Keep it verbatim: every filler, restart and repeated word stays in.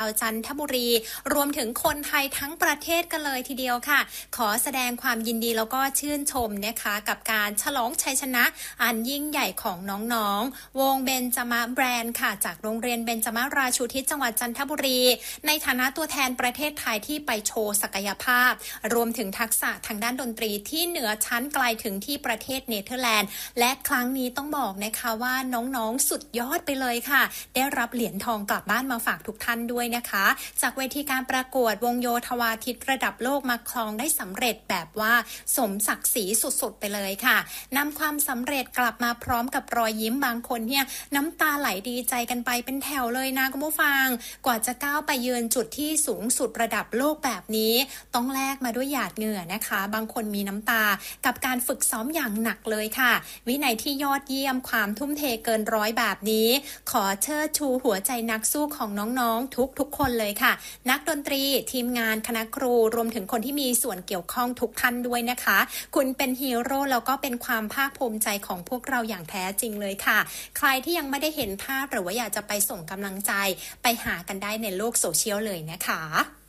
จันทบุรีรวมถึงคนไทยทั้งประเทศกันเลยทีเดียวค่ะขอแสดงความยินดีแล้วก็ชื่นชมนะคะกับการฉลองชัยชนะอันยิ่งใหญ่ของน้องๆวงเบญจมะแบรนด์ค่ะจากโรงเรียนเบญจมราชูทิศจังหวัดจันทบุรีในฐานะตัวแทนประเทศไทยที่ไปโชว์ศักยภาพรวมถึงทักษะทางด้านดนตรีที่เหนือชั้นไกลถึงที่ประเทศเนเธอร์แลนด์และครั้งนี้ต้องบอกนะคะว่าน้องๆสุดยอดไปเลยค่ะได้รับเหรียญทองกลับบ้านมาฝากทุกท่านด้วยนะคะจากเวทีการประกวดวงโยธวาทิตระดับโลกมาครองได้สำเร็จแบบว่าสมศักดิ์ศรีสุดๆไปเลยค่ะนำความสำเร็จกลับมาพร้อมกับรอยยิ้มบางคนเนี่ยน้ำตาไหลดีใจกันไปเป็นแถวเลยนะคุณผู้ฟังกว่าจะก้าวไปยืนจุดที่สูงสุดระดับโลกแบบนี้ต้องแลกมาด้วยหยาดเหงื่อนะคะบางคนมีน้ำตากับการฝึกซ้อมอย่างหนักเลยค่ะวินัยที่ยอดเยี่ยมความทุ่มเทเกินร้อยแบบนี้ขอเชิดชูหัวใจนักสู้ของน้องๆทุกๆคนเลยค่ะนักดนตรีทีมงานคณะครูรวมถึงคนที่มีส่วนเกี่ยวข้องทุกท่านด้วยนะคะคุณเป็นฮีโร่แล้วก็เป็นความภาคภูมิใจของพวกเราอย่างแท้จริงเลยค่ะใครที่ยังไม่ได้เห็นภาพหรือว่าอยากจะไปส่งกำลังใจไปหากันได้ในโลกโซเชียลเลยนะคะ